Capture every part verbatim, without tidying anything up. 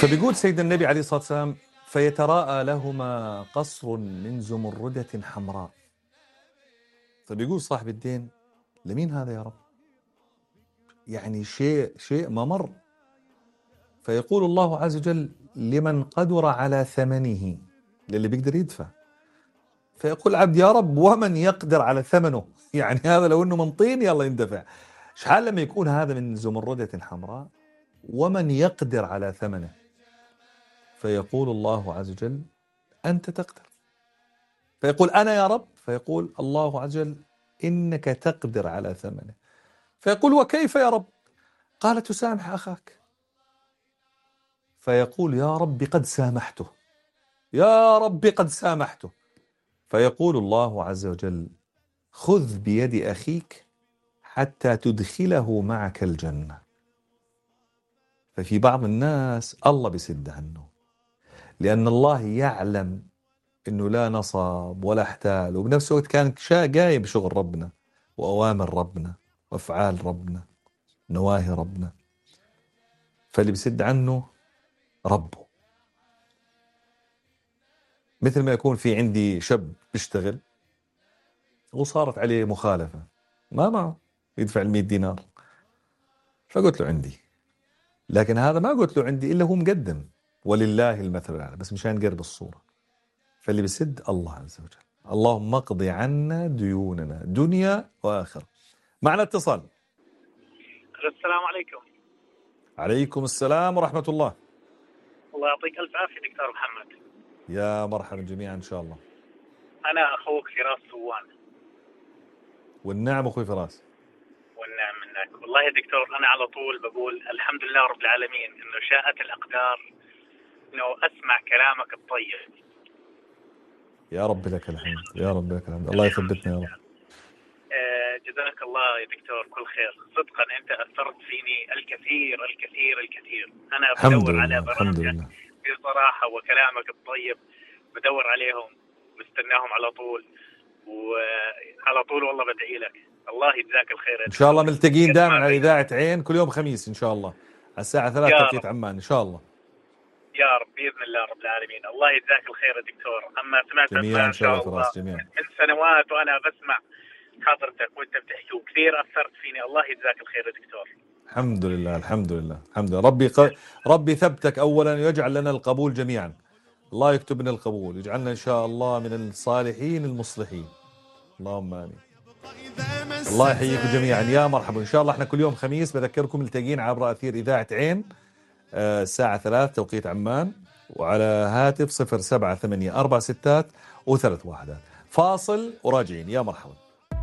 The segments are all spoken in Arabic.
فبيقول سيدنا النبي عليه الصلاة والسلام: فيتراءى لهما قصر من زمردة حمراء. فبيقول صاحب الدين: لمين هذا يا رب؟ يعني شيء شيء ما مر. فيقول الله عز وجل: لمن قدر على ثمنه، للي بيقدر يدفع. فيقول العبد: يا رب ومن يقدر على ثمنه؟ يعني هذا لو انه من طين يلا يندفع، شحال لما يكون هذا من زمردة حمراء ومن يقدر على ثمنه؟ فيقول الله عز وجل: أنت تقدر. فيقول: أنا يا رب. فيقول الله عز وجل: إنك تقدر على ثمنه. فيقول: وكيف يا رب؟ قال: تسامح أخاك. فيقول: يا رب قد سامحته، يا رب قد سامحته. فيقول الله عز وجل: خذ بيد أخيك حتى تدخله معك الجنة. ففي بعض الناس الله بيسد عنه، لأن الله يعلم إنه لا نصب ولا احتال، وبنفس الوقت كان قايم بشغل ربنا وأوامر ربنا وأفعال ربنا نواهي ربنا. فاللي بيسد عنه ربه. مثل ما يكون في عندي شاب بيشتغل وصارت عليه مخالفة، ما معه يدفع المئة دينار، فقلت له عندي، لكن هذا ما قلت له عندي إلا هو مقدم، ولله المثل الأعلى، بس مشان نقرب الصورة. فاللي بيسد الله عز وجل. اللهم اقضي عنا ديوننا دنيا وآخرة. معنا اتصال. السلام عليكم. عليكم السلام ورحمة الله. الله يعطيك ألف عافية دكتور محمد. يا مرحبا جميعا إن شاء الله. أنا أخوك فراس سوان. والنعم أخوي فراس. والنعم منك والله يا دكتور. أنا على طول بقول الحمد لله رب العالمين إنه شاءت الأقدار إنه أسمع كلامك الطيب. يا رب لك الحمد، يا رب لك الحمد، الله يثبتنا يا رب. آه جزاك الله يا دكتور كل خير. صدقا أنت أثرت فيني الكثير الكثير الكثير. أنا بدور على برامجك بصراحة، وكلامك الطيب بدور عليهم واستناهم على طول، وعلى طول والله بدعي لك. الله يجزاك الخير إن شاء الله. ملتقين دائما على إذاعة عين كل يوم خميس إن شاء الله على الساعة ثلاثة توقيت عمان إن شاء الله. يا رب بإذن الله رب العالمين. الله يجزاك الخير يا دكتور. أما سمعت جميعا إن شاء الله فراس جميعا من سنوات وأنا بسمع حضرتك وأنت بتحكي، وكثير أثرت فيني. الله يجزاك الخير يا دكتور. الحمد لله الحمد لله الحمد لله. ربي ق... ربي ثبتك أولا ويجعل لنا القبول جميعا. الله يكتب لنا القبول، يجعلنا إن شاء الله من الصالحين المصلحين، اللهم آمين. الله يحييكم جميعا. يا مرحبا. إن شاء الله احنا كل يوم خميس بذكركم ملتقين عبر أثير إذاعة عين آه الساعة ثلاث توقيت عمان، وعلى هاتف صفر سبعة ثمانية أربع ستات وثلاث واحدات. فاصل وراجعين. يا مرحبا.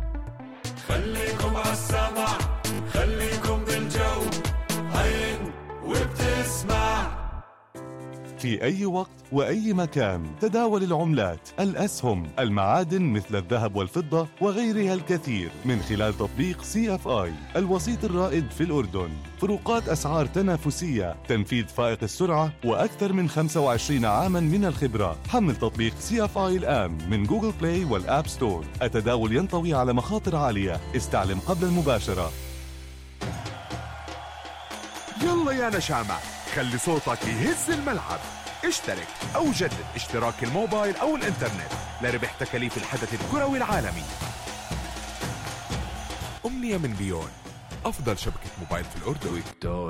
خليكم على السمع، خليكم بالجو، عين وبتسمع في أي وقت وأي مكان. تداول العملات، الأسهم، المعادن مثل الذهب والفضة وغيرها الكثير من خلال تطبيق سي اف آي، الوسيط الرائد في الأردن. فروقات أسعار تنافسية، تنفيذ فائق السرعة، وأكثر من خمسة وعشرين عاما من الخبرة. حمل تطبيق سي اف آي الآن من جوجل بلاي والآب ستور. التداول ينطوي على مخاطر عالية، استعلم قبل المباشرة. يلا يا نشامة، خلي صوتك يهز الملعب. اشترك أو جدد اشتراك الموبايل أو الإنترنت لربح تكاليف الحدث الكروي العالمي. أمنية من بيون، أفضل شبكة موبايل في الأردن.